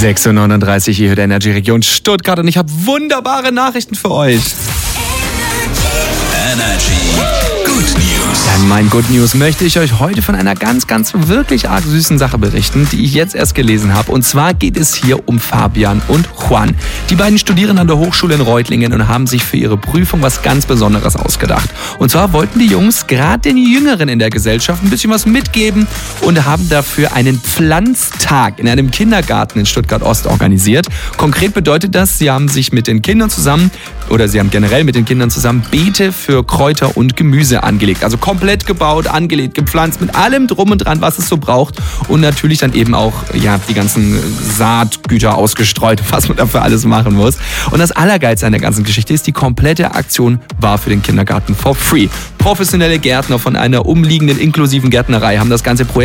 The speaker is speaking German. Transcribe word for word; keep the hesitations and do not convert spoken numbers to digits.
sechs Uhr neununddreißig, ihr hört Energy Region Stuttgart und ich habe wunderbare Nachrichten für euch. Energy Good News. An meinen Good News möchte ich euch heute von einer ganz, ganz wirklich arg süßen Sache berichten, die ich jetzt erst gelesen habe. Und zwar geht es hier um Fabian und Juan. Die beiden studieren an der Hochschule in Reutlingen und haben sich für ihre Prüfung was ganz Besonderes ausgedacht. Und zwar wollten die Jungs gerade den Jüngeren in der Gesellschaft ein bisschen was mitgeben und haben dafür einen Pflanztag in einem Kindergarten in Stuttgart-Ost organisiert. Konkret bedeutet das, sie haben sich mit den Kindern zusammen oder sie haben generell mit den Kindern zusammen Beete für Kräuter und Gemüse angelegt. Also komplett gebaut, angelegt, gepflanzt, mit allem drum und dran, was es so braucht. Und natürlich dann eben auch ja, die ganzen Saatgüter ausgestreut, was man dafür alles machen muss. Und das Allergeilste an der ganzen Geschichte ist, die komplette Aktion war für den Kindergarten for free. Professionelle Gärtner von einer umliegenden inklusiven Gärtnerei haben das ganze Projekt